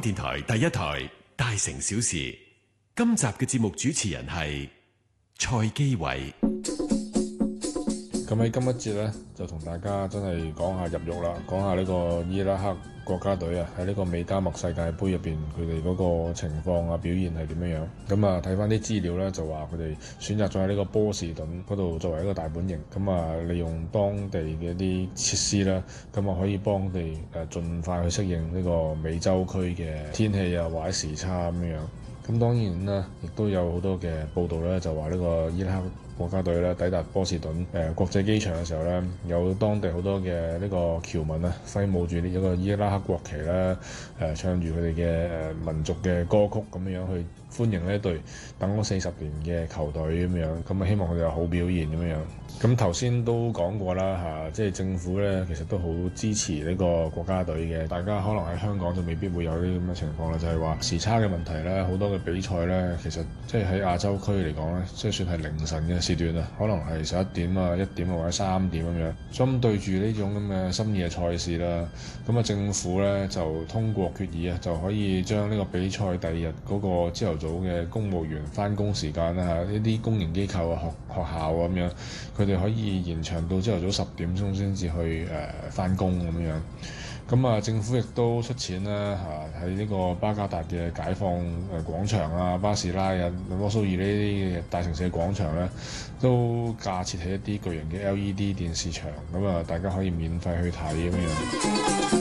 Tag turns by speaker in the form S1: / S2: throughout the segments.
S1: 電台第一台《大城小事》。今集嘅節目主持人係蔡基偉。
S2: 咁喺今一節呢，就同大家真係講下入獄啦，講下呢個伊拉克國家隊啊，喺呢個美加墨世界盃入邊佢哋嗰個情況啊表現係點樣樣？咁啊睇翻啲資料呢，就話佢哋選擇咗喺呢個波士頓嗰度作為一個大本營，咁啊利用當地嘅一啲設施啦，咁啊可以幫佢哋盡快去適應呢個美洲區嘅天氣啊或者時差咁樣。咁當然啦，亦都有好多嘅報道咧，就話呢個伊拉克國家隊咧抵達波士頓國際機場嘅時候咧，有當地好多嘅呢個僑民啊，揮舞住呢一個伊拉克國旗啦，唱住佢哋嘅民族嘅歌曲咁樣去歡迎呢一隊等咗40年嘅球隊咁樣，咁啊希望佢哋有好表現咁樣。咁頭先都講過啦嚇，即係政府咧其實都好支持呢個國家隊嘅。大家可能喺香港就未必會有啲咁嘅情況啦，就係話時差嘅問題咧，好多嘅比賽咧，其實即係喺亞洲區嚟講咧，即係算係凌晨嘅時段啊，可能係11點啊、1點啊或者3點咁樣。針對住呢種咁嘅深夜賽事啦，咁啊政府咧就通過決議啊，就可以將呢個比賽第二日嗰個朝頭早嘅公務員返工時間啦嚇，呢啲公營機構啊、學校啊咁樣，佢哋可以延長到朝頭早10點鐘先至去返工咁樣。咁啊，政府亦都出錢啦嚇，喺呢個巴格達嘅解放廣場啊、巴士拉啊、摩蘇爾呢啲大城市嘅廣場咧，都架設起一啲巨型嘅 LED 電視牆，咁啊大家可以免費去睇咁樣。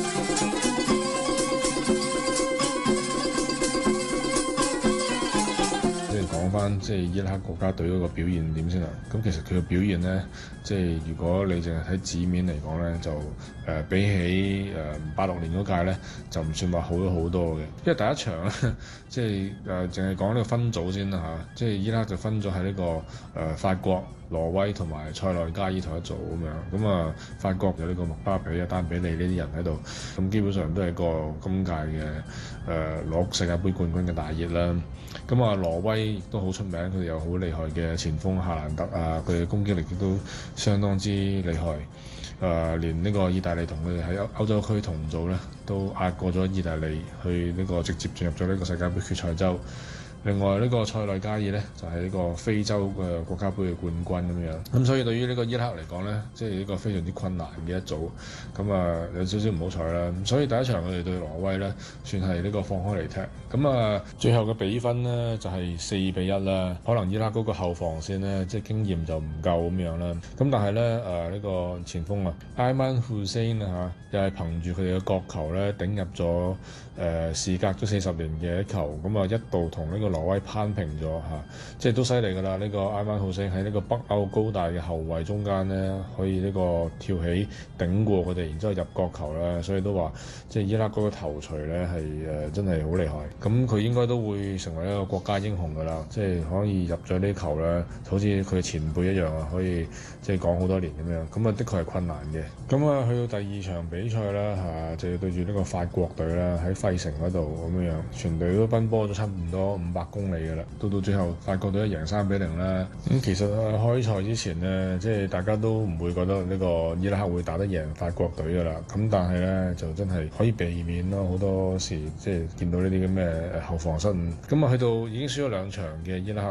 S2: 講翻即係伊拉克國家隊嗰個表現點先啦。咁其實佢嘅表現呢，即係如果你淨係睇紙面嚟講呢，就比起86年嗰屆呢，就唔算話好咗好多嘅。因為第一場呢，即係淨係講呢個分組先啦嚇，即係伊拉克就分咗喺呢個法國、挪威同埋塞內加爾同一組咁樣。咁啊，法國有呢個麥巴比啊、丹比利呢啲人喺度，咁基本上都係一個今屆嘅攞世界盃冠軍嘅大熱啦。咁啊，挪威亦都好出名，佢哋有好厲害嘅前鋒夏蘭德啊，佢哋嘅攻擊力亦都相當之厲害。連呢個意大利同佢哋喺歐洲區同組咧，都壓過咗意大利，去呢個直接進入咗呢個世界盃決賽周。另外呢個塞內加爾呢，就係呢個非洲嘅國家盃嘅冠軍咁樣。咁所以對於呢個伊拉克嚟講呢，即係呢個非常之困難嘅一組。咁啊有少少唔好彩啦。所以第一場佢哋對挪威呢，算係呢個放開嚟踢。咁啊最後嘅比分呢，就係4-1啦。可能伊拉克嗰個後防線呢，即係經驗就唔夠咁樣啦。咁但係呢，呢個前鋒啊埃曼胡塞因啊又係憑住佢哋嘅角球呢，頂入咗事隔咗40年嘅一球。咁啊一度同呢個挪威攀平咗嚇，即係都犀利㗎啦！呢個埃曼浩星喺呢個北歐高大嘅後衞中間呢，可以呢個跳起頂過佢哋，然之後入角球啦，所以都話即係伊拉克嗰個頭槌呢係真係好厲害。咁佢應該都會成為一個國家英雄㗎啦，即係可以入咗呢球咧，好似佢前輩一樣啊，可以即係講好多年咁樣。咁啊，的確係困難嘅。咁啊，去到第二場比賽啦嚇，就要對住呢個法國隊啦，喺費城嗰度咁樣，全隊都奔波咗差唔多500公里㗎啦，到最後法國隊贏3-0啦。其實開賽之前呢，即係大家都唔會覺得呢個伊拉克會打得贏法國隊㗎啦。咁但係呢，就真係可以避免咯，好多時即係見到呢啲咁嘅後防失誤。咁啊去到已經輸咗2場嘅伊拉克。